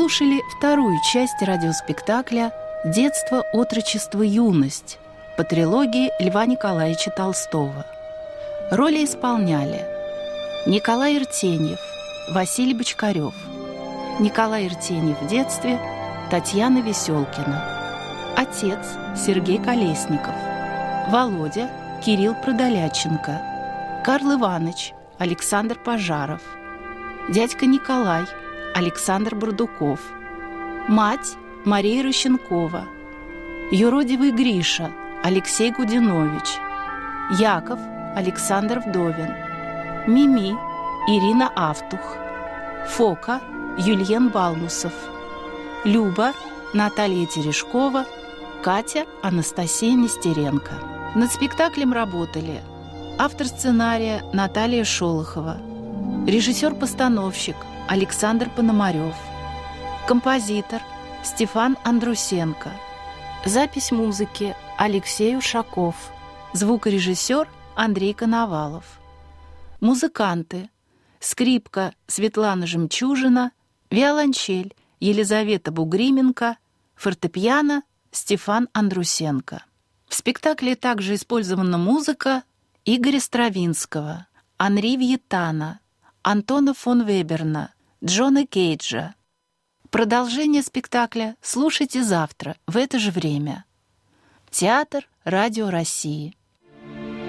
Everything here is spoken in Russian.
слушали вторую часть радиоспектакля «Детство, отрочество, юность» по трилогии Льва Николаевича Толстого. Роли исполняли Николай Иртеньев, Василий Бочкарев, Николай Иртеньев в детстве, Татьяна Веселкина, отец Сергей Колесников, Володя Кирилл Продоляченко, Карл Иваныч Александр Пожаров, дядька Николай Александр Бурдуков, мать Мария Рощенкова, юродивый Гриша Алексей Гудинович, Яков Александр Вдовин, Мими Ирина Автух, Фока Юльен Балмусов, Люба Наталья Терешкова, Катя Анастасия Нестеренко. Над спектаклем работали автор сценария Наталья Шолохова, режиссер-постановщик Александр Пономарев, композитор Стефан Андрусенко, запись музыки Алексей Ушаков, звукорежиссер Андрей Коновалов. Музыканты: скрипка Светлана Жемчужина, виолончель Елизавета Бугрименко, фортепиано Стефан Андрусенко. В спектакле также использована музыка Игоря Стравинского, Анри Вьетана, Антона фон Веберна, Джона Кейджа. Продолжение спектакля слушайте завтра в это же время. Театр Радио России.